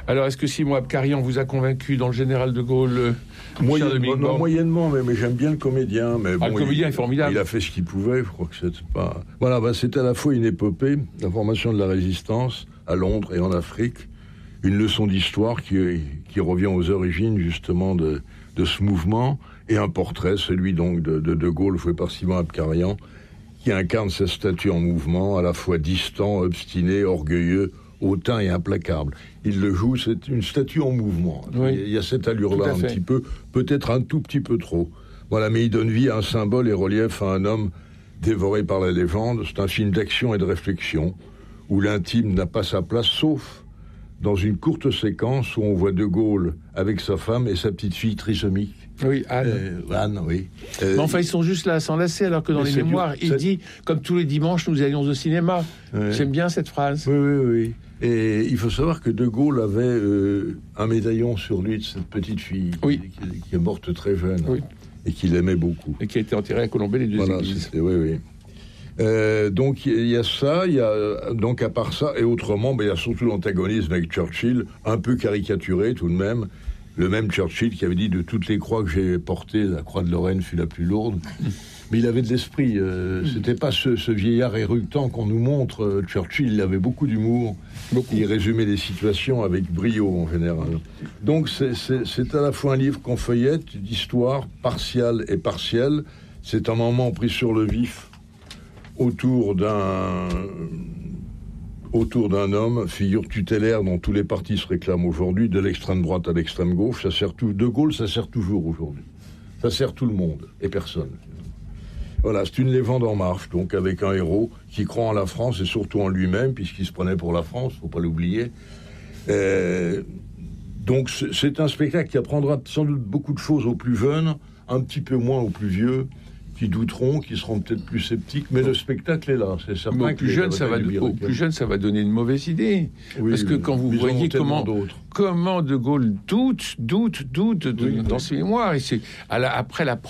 Alors, est-ce que Simon Abkarian vous a convaincu dans le général de Gaulle moyennement, mais j'aime bien le comédien. Mais le comédien est formidable. Il a fait ce qu'il pouvait, je crois que c'est pas... Voilà, c'est à la fois une épopée, la formation de la résistance à Londres et en Afrique, une leçon d'histoire qui revient aux origines, justement, de ce mouvement, et un portrait, celui donc de Gaulle, joué par Simon Abkarian, qui incarne cette statue en mouvement, à la fois distant, obstiné, orgueilleux, hautain et implacable. Il le joue, c'est une statue en mouvement. Oui. Il y a cette allure-là un petit peu, peut-être un tout petit peu trop. Voilà, mais il donne vie à un symbole et relief à un homme dévoré par la légende. C'est un film d'action et de réflexion, où l'intime n'a pas sa place, sauf dans une courte séquence où on voit De Gaulle avec sa femme et sa petite fille trisomique. Oui, Anne. Anne, oui. Mais enfin, ils sont juste là à s'enlacer, alors que dans les mémoires, il dit, comme tous les dimanches, nous allions au cinéma. Ouais. J'aime bien cette phrase. Oui. Et il faut savoir que De Gaulle avait un médaillon sur lui de cette petite fille qui est morte très jeune et qu'il aimait beaucoup. Et qui a été enterrée à Colombey, les deux églises. Oui. Donc il y a ça, il y a donc à part ça et autrement, il y a surtout l'antagonisme avec Churchill, un peu caricaturé tout de même. Le même Churchill qui avait dit de toutes les croix que j'ai portées, la croix de Lorraine fut la plus lourde. Mais il avait de l'esprit. C'était pas ce vieillard érudit qu'on nous montre. Churchill, il avait beaucoup d'humour. Il résumait les situations avec brio en général. Donc c'est à la fois un livre qu'on feuillette, d'histoire partiale et partielle. C'est un moment pris sur le vif autour d'un homme, figure tutélaire dont tous les partis se réclament aujourd'hui, de l'extrême droite à l'extrême gauche. Ça sert tout. De Gaulle, ça sert toujours aujourd'hui. Ça sert tout le monde et personne. Voilà, c'est une légende en marche, donc avec un héros qui croit en la France et surtout en lui-même, puisqu'il se prenait pour la France, faut pas l'oublier. Donc c'est un spectacle qui apprendra sans doute beaucoup de choses aux plus jeunes, un petit peu moins aux plus vieux, qui douteront, qui seront peut-être plus sceptiques, mais le spectacle est là. C'est certain. Aux plus jeunes, ça va donner une mauvaise idée. Oui, parce que quand vous voyez comment De Gaulle doute dans ses mémoires, et c'est après la